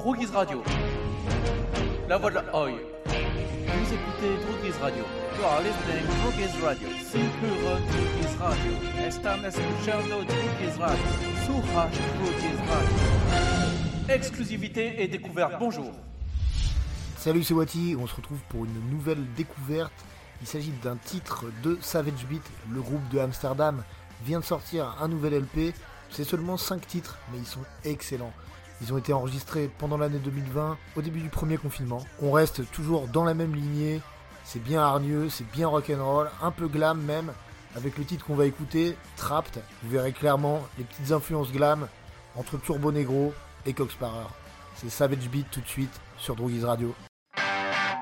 Droguise Radio. La voix de la Oi. Vous écoutez Droguise Radio. You are listening to Droguise Radio. Sin pure Droguise Radio. Están escuchando Droguise Radio. Surrash Droguise Radio. Exclusivité et découverte. Bonjour. Salut, c'est Wati. On se retrouve pour une nouvelle découverte. Il s'agit d'un titre de Savage Beat. Le groupe de Amsterdam vient de sortir un nouvel LP. C'est seulement 5 titres, mais ils sont excellents. Ils ont été enregistrés pendant l'année 2020, au début du premier confinement. On reste toujours dans la même lignée. C'est bien hargneux, c'est bien rock'n'roll, un peu glam même. Avec le titre qu'on va écouter, Trapped, vous verrez clairement les petites influences glam entre Turbo Negro et Cock Sparrer. C'est Savage Beat tout de suite sur Droguise Radio.